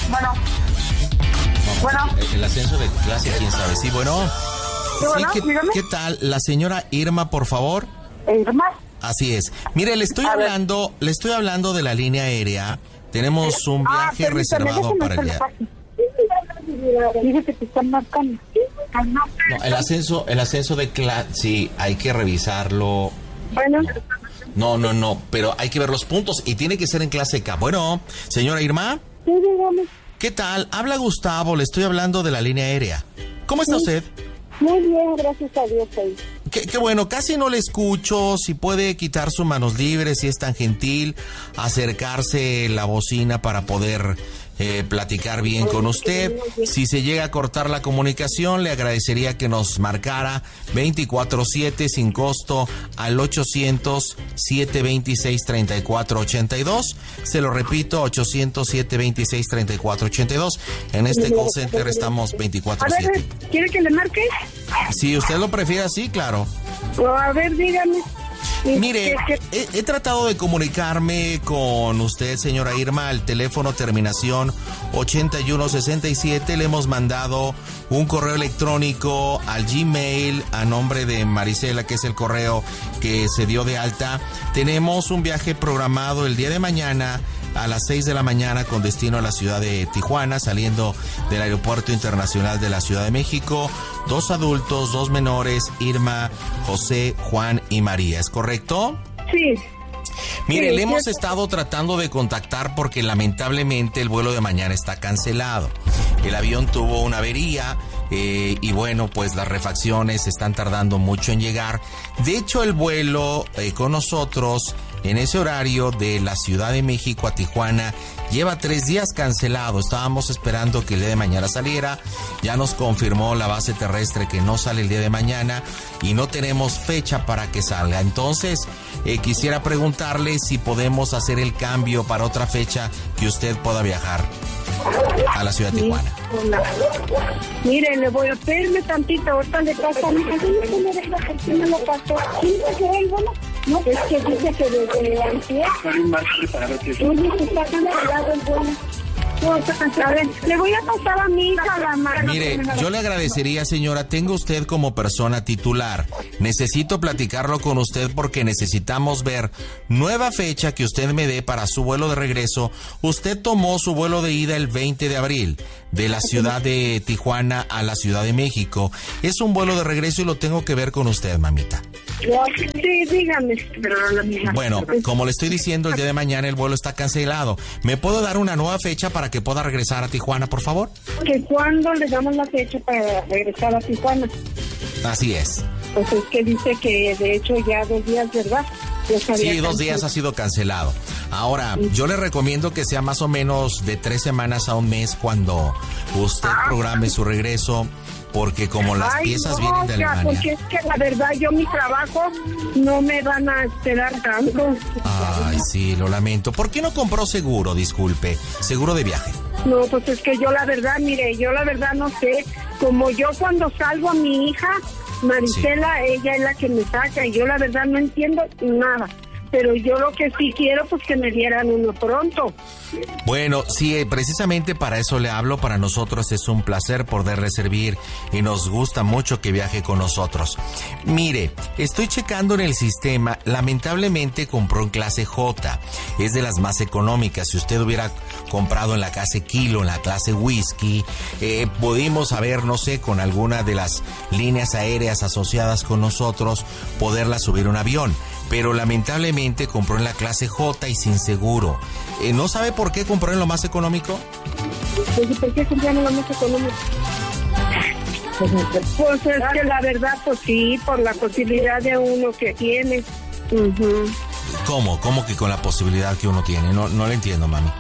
Bueno. Bueno. El ascenso de clase, quién sabe. Sí, bueno. Sí, bueno, sí, dígame. ¿qué tal? La señora Irma, por favor. Irma. Así es. Mire, le estoy hablando de la línea aérea. Tenemos un viaje reservado para el día. Dice que te están marcando. No, el ascenso de clase, sí, hay que revisarlo. Bueno. No, pero hay que ver los puntos y tiene que ser en clase K. Bueno, señora Irma. Sí, dígame. ¿Qué tal? Habla Gustavo, le estoy hablando de la línea aérea. ¿Cómo está usted? Muy bien, gracias a Dios. Qué bueno, casi no le escucho. Si puede quitar sus manos libres, si es tan gentil, acercarse la bocina para poder platicar bien con usted. Si se llega a cortar la comunicación, le agradecería que nos marcara 24/7 sin costo al 800-726-3482. Se lo repito, 800-726-3482. En este call center estamos 24/7. A ver, ¿quiere que le marque? Si usted lo prefiere así, claro. A ver, dígame. Mire, he tratado de comunicarme con usted, señora Irma, al teléfono terminación 8167. Le hemos mandado un correo electrónico al Gmail a nombre de Marisela, que es el correo que se dio de alta. Tenemos un viaje programado el día de mañana a las 6 de la mañana con destino a la ciudad de Tijuana, saliendo del Aeropuerto Internacional de la Ciudad de México. 2 adultos, 2 menores, Irma, José, Juan y María. ¿Es correcto? Sí. Mire, le hemos estado tratando de contactar porque lamentablemente el vuelo de mañana está cancelado. El avión tuvo una avería y bueno, pues las refacciones están tardando mucho en llegar. De hecho, el vuelo con nosotros en ese horario de la Ciudad de México a Tijuana lleva 3 días cancelado. Estábamos esperando que el día de mañana saliera. Ya nos confirmó la base terrestre que no sale el día de mañana y no tenemos fecha para que salga. Entonces, quisiera preguntarle si podemos hacer el cambio para otra fecha que usted pueda viajar a la ciudad de Tijuana. Mire, le voy a pedirme tantito, ahorita le paso a mi hija. ¿Qué me lo pasó? ¿Sí, no, es que dice que desde antier. Oye, se está cancelado el vuelo. A ver, le voy a pasar a mi hija la mano. Mire, yo le agradecería, señora, tenga usted como persona titular. Necesito platicarlo con usted porque necesitamos ver nueva fecha que usted me dé para su vuelo de regreso. Usted tomó su vuelo de ida el 20 de abril de la ciudad de Tijuana a la Ciudad de México. Es un vuelo de regreso y lo tengo que ver con usted, mamita. Sí, dígame. Bueno, como le estoy diciendo, el día de mañana el vuelo está cancelado. ¿Me puedo dar una nueva fecha para que pueda regresar a Tijuana, por favor? ¿Que cuándo le damos la fecha para regresar a Tijuana? Así es. Pues es que dice que de hecho ya 2 días, ¿verdad? Sí, 2 días ha sido cancelado. Ahora, yo le recomiendo que sea más o menos de 3 semanas a un mes cuando usted programe su regreso, porque como las piezas vienen de Alemania. Porque es que la verdad yo mi trabajo no me van a esperar tanto. Ay, sí, lo lamento. ¿Por qué no compró seguro, disculpe? Seguro de viaje. No, pues es que yo la verdad, mire, yo la verdad no sé. Como yo cuando salgo a mi hija, Marisela, sí, ella es la que me saca y yo la verdad no entiendo nada. Pero yo lo que sí quiero, pues que me dieran uno pronto. Bueno, sí, precisamente para eso le hablo. Para nosotros es un placer poderle servir y nos gusta mucho que viaje con nosotros. Mire, estoy checando en el sistema. Lamentablemente compró en clase J. Es de las más económicas. Si usted hubiera comprado en la clase Kilo, en la clase Whisky, pudimos haber, no sé, con alguna de las líneas aéreas asociadas con nosotros, poderla subir un avión. Pero lamentablemente compró en la clase J y sin seguro. ¿No sabe por qué compró en lo más económico? ¿Por qué compró en lo más económico? Pues es que la verdad, pues sí, por la posibilidad de uno que tiene. Uh-huh. ¿Cómo? ¿Cómo que con la posibilidad que uno tiene? No le entiendo, mami.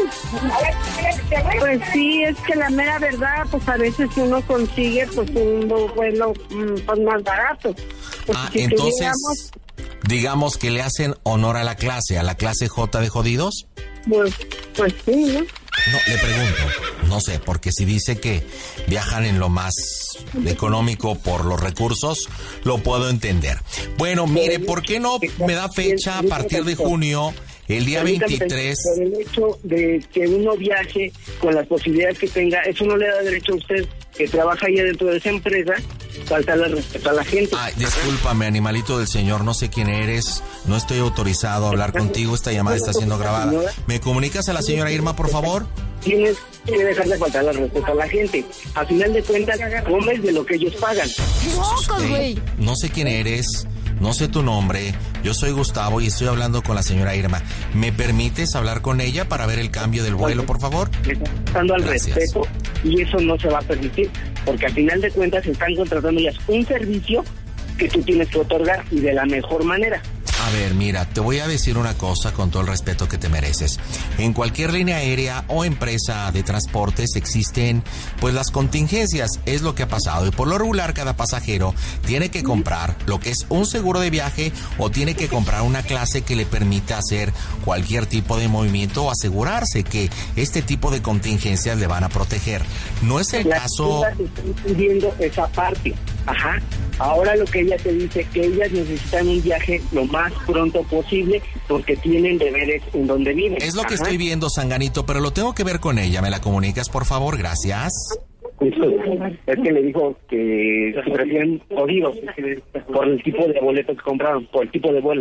Pues sí, es que la mera verdad, pues a veces uno consigue pues un vuelo pues más barato. Pues si entonces... Digamos que le hacen honor a la clase J de jodidos. Pues sí, ¿no? No, le pregunto, no sé, porque si dice que viajan en lo más económico por los recursos, lo puedo entender. Bueno, mire, ¿por qué no me da fecha a partir de junio El día 23... Por el hecho de que uno viaje con las posibilidades que tenga, eso no le da derecho a usted, que trabaja ahí dentro de esa empresa, faltarle respeto a la gente. Ay, discúlpame, animalito del señor, no sé quién eres, no estoy autorizado a hablar contigo, esta llamada está siendo grabada. ¿Me comunicas a la señora Irma, por favor? Tienes que dejar de faltar la respeto a la gente. A final de cuentas, comes de lo que ellos pagan. No sé quién eres, no sé tu nombre, yo soy Gustavo y estoy hablando con la señora Irma. ¿Me permites hablar con ella para ver el cambio del vuelo, por favor? Dando al respeto, y eso no se va a permitir, porque a final de cuentas están contratando ya un servicio que tú tienes que otorgar y de la mejor manera. A ver, mira, te voy a decir una cosa con todo el respeto que te mereces. En cualquier línea aérea o empresa de transportes existen, pues, las contingencias. Es lo que ha pasado. Y por lo regular, cada pasajero tiene que comprar lo que es un seguro de viaje o tiene que comprar una clase que le permita hacer cualquier tipo de movimiento o asegurarse que este tipo de contingencias le van a proteger. No es el caso... Estoy pidiendo esa parte. Ajá. Ahora lo que ella te dice, que ellas necesitan un viaje lo más pronto posible porque tienen deberes en donde viven. Es lo que estoy viendo, Sanganito, pero lo tengo que ver con ella. ¿Me la comunicas, por favor? Gracias. Es que le dijo que se prefieren jodidos por el tipo de boleto que compraron, por el tipo de vuelo.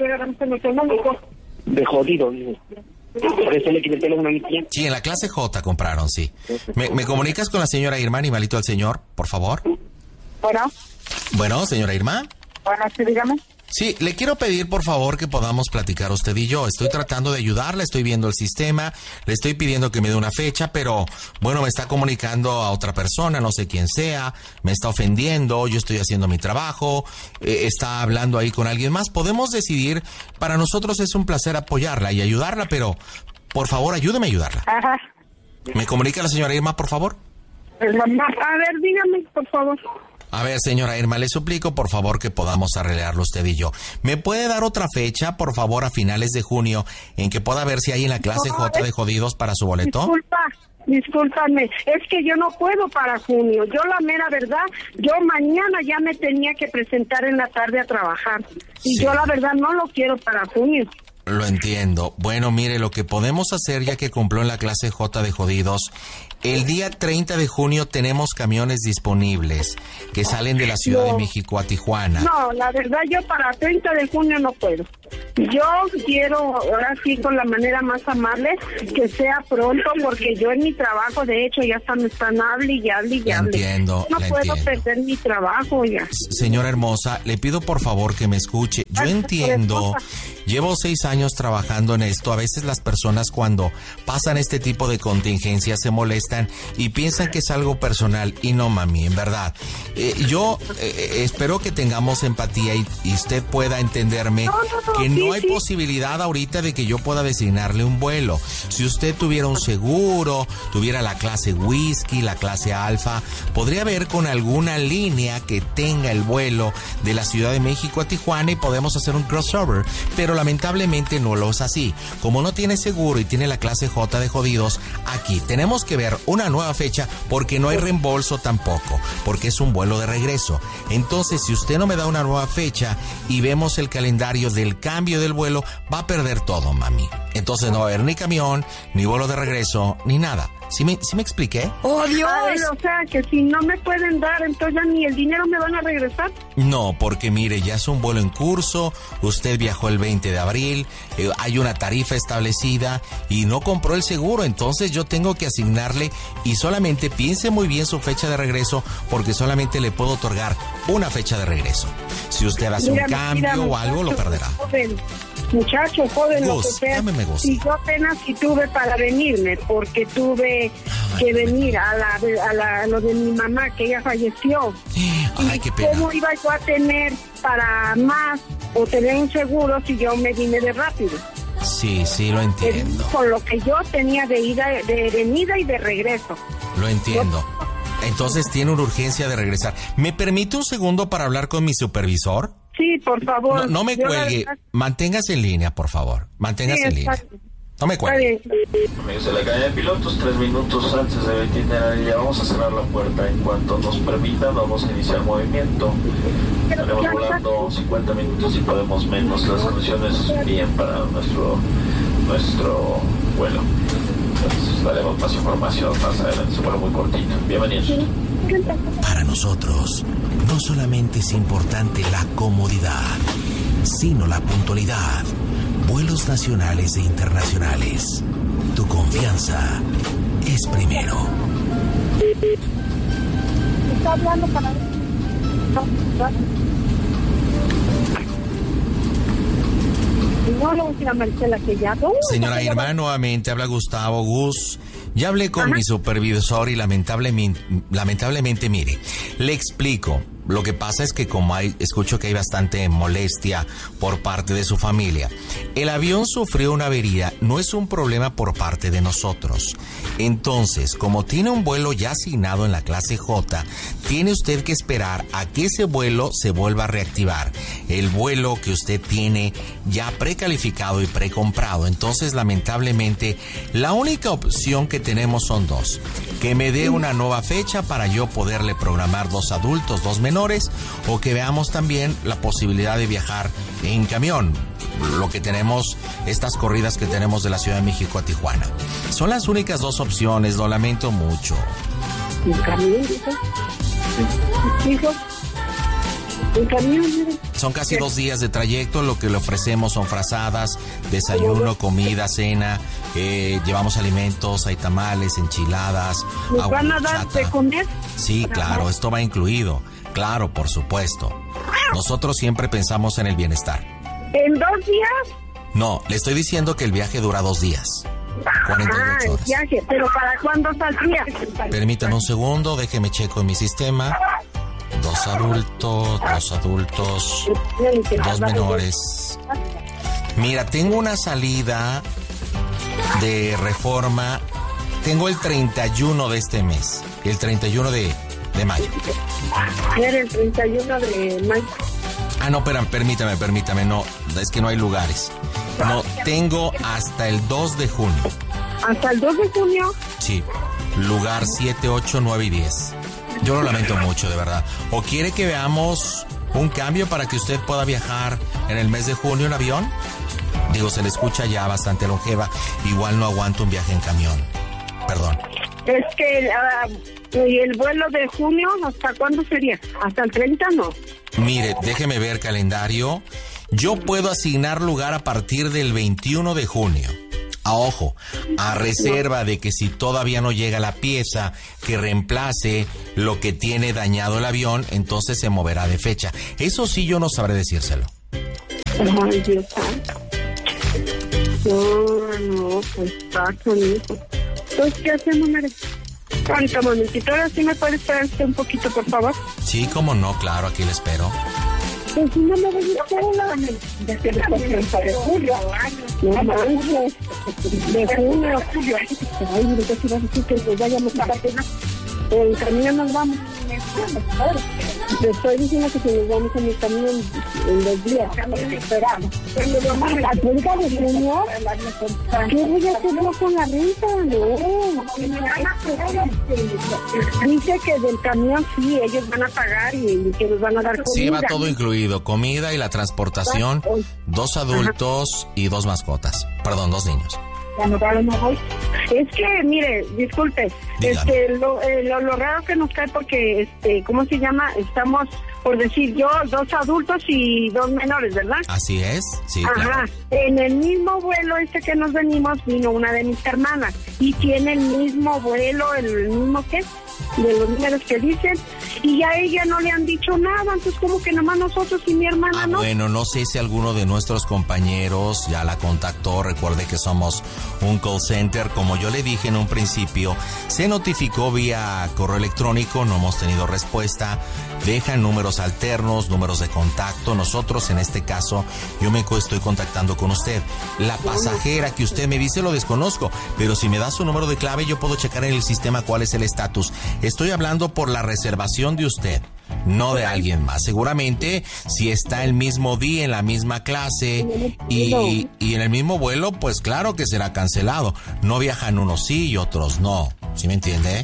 De jodido, digo. Por eso le quité el teléfono a mi tía. Sí, en la clase J compraron, sí. ¿Me comunicas con la señora Irma, animalito del señor, por favor? Bueno, señora Irma. Bueno, sí, dígame. Sí, le quiero pedir, por favor, que podamos platicar usted y yo. Estoy tratando de ayudarla, estoy viendo el sistema, le estoy pidiendo que me dé una fecha, pero, bueno, me está comunicando a otra persona, no sé quién sea, me está ofendiendo, yo estoy haciendo mi trabajo, está hablando ahí con alguien más. Podemos decidir, para nosotros es un placer apoyarla y ayudarla, pero, por favor, ayúdeme a ayudarla. Ajá. ¿Me comunica la señora Irma, por favor? A ver, dígame, por favor. A ver, señora Irma, le suplico, por favor, que podamos arreglarlo usted y yo. ¿Me puede dar otra fecha, por favor, a finales de junio, en que pueda ver si hay en la clase J de jodidos para su boleto? Discúlpame, es que yo no puedo para junio. Yo, la mera verdad, yo mañana ya me tenía que presentar en la tarde a trabajar. Y Sí. yo, la verdad, no lo quiero para junio. Lo entiendo. Bueno, mire, lo que podemos hacer, ya que cumplió en la clase J de jodidos, el día 30 de junio tenemos camiones disponibles que salen de la Ciudad de México a Tijuana. No, la verdad, yo para 30 de junio no puedo. Yo quiero, ahora sí, con la manera más amable, que sea pronto, porque yo en mi trabajo, de hecho, ya me están hable y hable. Entiendo, No puedo perder mi trabajo ya. Señora hermosa, le pido por favor que me escuche. Yo entiendo, llevo 6 años trabajando en esto. A veces las personas cuando pasan este tipo de contingencias se molestan y piensan que es algo personal. Y no, mami, en verdad. Yo espero que tengamos empatía y usted pueda entenderme que no hay posibilidad ahorita de que yo pueda designarle un vuelo. Si usted tuviera un seguro, tuviera la clase whisky, la clase alfa, podría ver con alguna línea que tenga el vuelo de la Ciudad de México a Tijuana y podemos hacer un crossover, pero lamentablemente no lo es así. Como no tiene seguro y tiene la clase J de jodidos, aquí tenemos que ver una nueva fecha porque no hay reembolso tampoco, porque es un vuelo de regreso. Entonces, si usted no me da una nueva fecha y vemos el calendario del cambio del vuelo, va a perder todo, mami. Entonces no va a haber ni camión, ni vuelo de regreso, ni nada. ¿Sí me expliqué? ¡Oh, Dios! A ver, o sea, que si no me pueden dar, entonces ya ni el dinero me van a regresar. No, porque mire, ya es un vuelo en curso, usted viajó el 20 de abril, hay una tarifa establecida y no compró el seguro, entonces yo tengo que asignarle y solamente piense muy bien su fecha de regreso porque solamente le puedo otorgar una fecha de regreso. Si usted hace un cambio o algo, lo perderá. Muchacho, joven, Gus, lo que sea. llámeme Gus. Y yo apenas si tuve para venirme, porque tuve que venir a lo de mi mamá, que ella falleció. Ay, qué pena. ¿Cómo iba yo a tener para más o tener un seguro si yo me vine de rápido? Sí, lo entiendo. Con lo que yo tenía de ida, de venida y de regreso. Lo entiendo. Entonces tiene una urgencia de regresar. ¿Me permite un segundo para hablar con mi supervisor? Sí, por favor. No me cuelgue. Manténgase en línea, por favor. Manténgase en línea. No me cuelgue. Amigos de la cadena de pilotos, 3 minutos antes de mi itinerario ya vamos a cerrar la puerta. En cuanto nos permitan, vamos a iniciar movimiento. Estaremos volando 50 minutos y podemos menos. Las condiciones bien para nuestro nuestro vuelo. Entonces daremos más información más adelante, es un vuelo muy cortito. Bienvenidos. Para nosotros, no solamente es importante la comodidad, sino la puntualidad. Vuelos nacionales e internacionales. Tu confianza es primero. Está hablando para... No le voy a decir a Marcela que ya... Señora Irma, nuevamente habla Gustavo. Gus, ya hablé con mi supervisor y lamentablemente, mire, le explico. Lo que pasa es que como escucho que hay bastante molestia por parte de su familia. El avión sufrió una avería, no es un problema por parte de nosotros. Entonces, como tiene un vuelo ya asignado en la clase J, tiene usted que esperar a que ese vuelo se vuelva a reactivar. El vuelo que usted tiene ya precalificado y precomprado. Entonces, lamentablemente, la única opción que tenemos son dos. Que me dé una nueva fecha para yo poderle programar 2 adultos, 2 menores, o que veamos también la posibilidad de viajar en camión, lo que tenemos, estas corridas que tenemos de la Ciudad de México a Tijuana. Son las únicas 2 opciones, lo lamento mucho. ¿En camión, hijo? ¿En camión? Son casi 2 días de trayecto, lo que le ofrecemos son frazadas, desayuno, comida, cena, llevamos alimentos, hay tamales, enchiladas. ¿Nos van a dar de comer? Sí, claro, esto va incluido. Claro, por supuesto. Nosotros siempre pensamos en el bienestar. ¿En 2 días? No, le estoy diciendo que el viaje dura 2 días. 48 horas. Viaje, pero ¿para cuándo saldría? Permítame un segundo, déjeme checo en mi sistema. 2 adultos, 2 menores. Mira, tengo una salida de Reforma. Tengo el 31 de este mes. El 31 de mayo. Era el 31 de mayo. Ah, no, permítame, no, es que no hay lugares. No, tengo hasta el 2 de junio. ¿Hasta el 2 de junio? Sí, lugar 7, 8, 9 y 10. Yo lo lamento mucho, de verdad. ¿O quiere que veamos un cambio para que usted pueda viajar en el mes de junio en avión? Digo, se le escucha ya bastante longeva. Igual no aguanto un viaje en camión. Perdón. Es que ¿y el vuelo de junio hasta cuándo sería? ¿Hasta el 30 no? Mire, déjeme ver calendario. Yo puedo asignar lugar a partir del 21 de junio. Ojo, a reserva de que si todavía no llega la pieza que reemplace lo que tiene dañado el avión, entonces se moverá de fecha. Eso sí yo no sabré decírselo. Ay, Dios santo. No, pues está bonito. Entonces, ¿qué hacemos, Mere? Ahorita, momentito, ahora sí me puede esperar usted un poquito, por favor. Sí, cómo no, claro, aquí le espero. Pues si no me voy a hacer desde el 30 de julio. No manches. De junio a julio. Ay, mire, ¿qué se va a decir? Que ya vayamos a la pena. En camión nos vamos. Te estoy diciendo que si nos vamos en el camión en 2 días. Esperamos. ¿A 30 de junio? ¿Qué voy a hacer yo con la renta? No. Dice que del camión sí, ellos van a pagar y que nos van a dar comida. Sí, va todo incluido, comida y la transportación, 2 adultos y 2 mascotas. Perdón, 2 niños. Es que, mire, disculpe, lo raro que nos cae porque, ¿cómo se llama? Estamos, por decir yo, 2 adultos y 2 menores, ¿verdad? Así es, sí, ajá, claro. En el mismo vuelo que nos venimos vino una de mis hermanas y tiene el mismo vuelo, el mismo ¿qué? De los números que dicen, y a ella no le han dicho nada, entonces como que nomás nosotros y mi hermana no. Bueno, no sé si alguno de nuestros compañeros ya la contactó. Recuerde que somos un call center, como yo le dije en un principio, se notificó vía correo electrónico, no hemos tenido respuesta, dejan números alternos, números de contacto. Nosotros en este caso, yo me estoy contactando con usted. La pasajera que usted me dice lo desconozco, pero si me da su número de clave yo puedo checar en el sistema cuál es el estatus. Estoy hablando por la reservación de usted, no de alguien más. Seguramente si está el mismo día, en la misma clase y en el mismo vuelo, pues claro que será cancelado. No viajan unos sí y otros no. ¿Sí me entiende?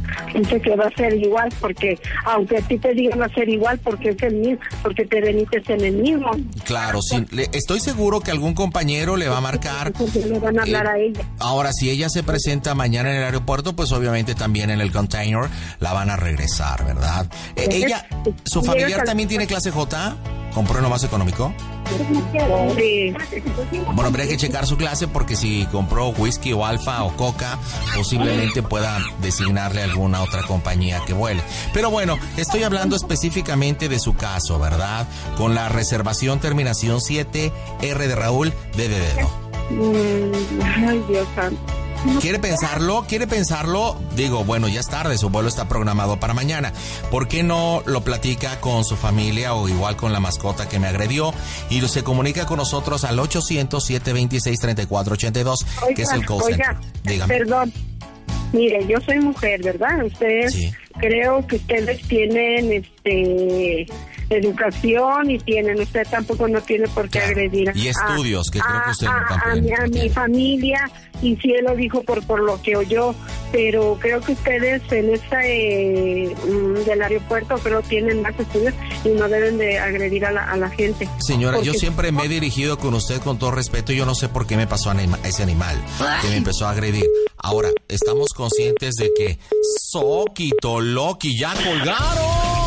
dice que va a ser igual, porque aunque a ti te digan va a ser igual, porque es el mismo, porque te veniste en el mismo. Claro, sí, estoy seguro que algún compañero le va a marcar. Le van a hablar a ella. Ahora, si ella se presenta mañana en el aeropuerto, pues obviamente también en el container la van a regresar, ¿verdad? Ella, ¿su familiar también tiene clase J? ¿Compró lo más económico? Sí. Bueno, pero hay que checar su clase porque si compró whisky o alfa o coca, posiblemente pueda designarle alguna otra compañía que vuele. Pero bueno, estoy hablando específicamente de su caso, ¿verdad? Con la reservación terminación 7, R de Raúl, D de dedo. Ay, Dios santo. ¿Quiere pensarlo? Digo, bueno, ya es tarde, su vuelo está programado para mañana. ¿Por qué no lo platica con su familia o igual con la mascota que me agredió? Y se comunica con nosotros al 800-726-3482, que es el call center. Dígame. Perdón. Mire, yo soy mujer, ¿verdad? Ustedes, sí. Creo que ustedes tienen educación y usted tampoco no tiene por qué agredir y estudios que creo que usted a mi familia, y sí él lo dijo por lo que oyó, pero creo que ustedes en del aeropuerto creo tienen más estudios y no deben de agredir a la gente. Señora, porque yo siempre me he dirigido con usted con todo respeto y yo no sé por qué me pasó a ese animal que me empezó a agredir. Ahora, estamos conscientes de que Soquito Loki ya colgaron.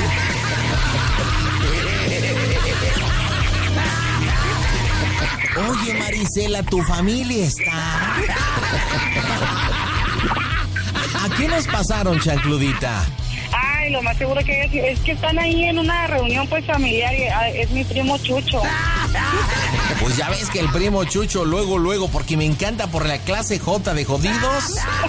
Oye, Marisela, tu familia está. ¿A qué nos pasaron, chancludita? Ay, lo más seguro que es que están ahí en una reunión pues familiar y es mi primo Chucho. Pues ya ves que el primo Chucho luego, porque me encanta por la clase J de jodidos.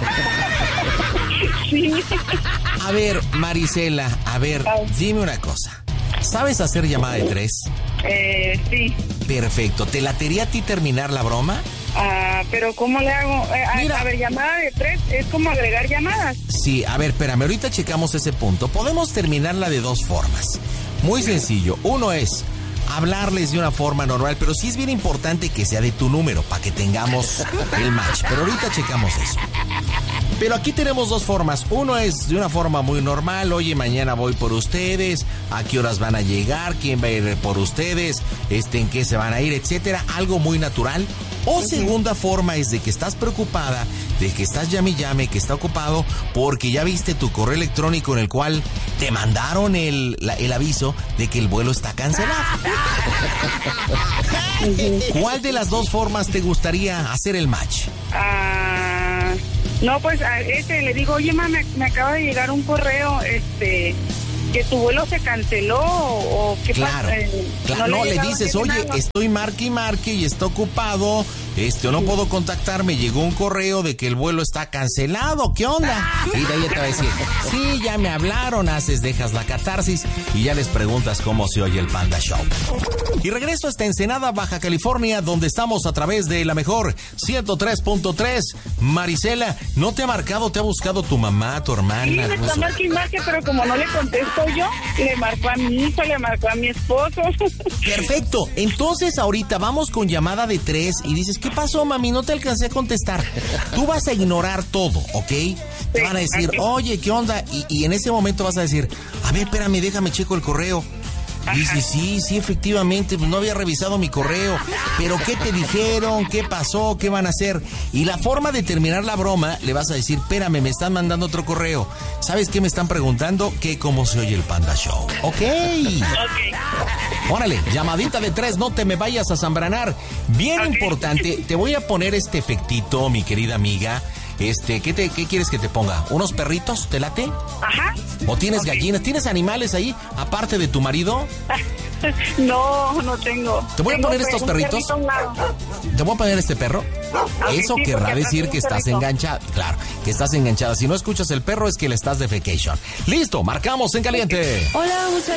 Sí. A ver, Marisela, dime una cosa. ¿Sabes hacer llamada de 3? Sí. Perfecto. ¿Te latería a ti terminar la broma? Pero ¿cómo le hago? Mira. A ver, llamada de 3 es como agregar llamadas. Sí, a ver, espérame, ahorita checamos ese punto. Podemos terminarla de 2 formas. Muy sencillo. Uno es hablarles de una forma normal, pero sí es bien importante que sea de tu número para que tengamos el match. Pero ahorita checamos eso. Pero aquí tenemos 2 formas. Uno es de una forma muy normal. Oye, mañana voy por ustedes. ¿A qué horas van a llegar? ¿Quién va a ir por ustedes? ¿En qué se van a ir? Etcétera. Algo muy natural. O segunda forma es de que estás preocupada, de que estás llame, que está ocupado, porque ya viste tu correo electrónico en el cual te mandaron el aviso de que el vuelo está cancelado. ¿Cuál de las 2 formas te gustaría hacer el match? No, pues a le digo, oye, mamá, me acaba de llegar un correo, que tu vuelo se canceló o qué claro, pasa. Claro, no le dices, oye, estoy marque y está ocupado, o no puedo contactarme, llegó un correo de que el vuelo está cancelado, ¿qué onda? Y de ahí te va a decir, sí, ya me hablaron, dejas la catarsis y ya les preguntas cómo se oye el Panda Show. Y regreso hasta Ensenada, Baja California, donde estamos a través de la mejor 103.3. Marisela, ¿no te ha marcado, te ha buscado tu mamá, tu hermana? Sí, me está marque, pero como no le contesto yo, le marcó a mi hijo, le marcó a mi esposo. Perfecto, entonces ahorita vamos con llamada de 3 y dices, ¿qué pasó, mami? No te alcancé a contestar. Tú vas a ignorar todo, ¿ok? Te van a decir, oye, ¿qué onda? Y en ese momento vas a decir, a ver, espérame, déjame checo el correo. Dice, sí, efectivamente, pues no había revisado mi correo, pero ¿qué te dijeron? ¿Qué pasó? ¿Qué van a hacer? Y la forma de terminar la broma, le vas a decir, espérame, me están mandando otro correo. ¿Sabes qué me están preguntando? Que cómo se oye el Panda Show. Ok. Órale, llamadita de 3, no te me vayas a zambranar. Bien importante, te voy a poner este efectito, mi querida amiga. ¿Qué quieres que te ponga? ¿Unos perritos? ¿Te late? Ajá. ¿O tienes gallinas? ¿Tienes animales ahí, aparte de tu marido? No tengo. ¿Te voy a poner estos perritos? ¿Te voy a poner este perro? Eso sí, querrá decir que estás enganchada. Claro, que estás enganchada. Si no escuchas el perro es que le estás de vacation. Listo, marcamos en caliente. Hola,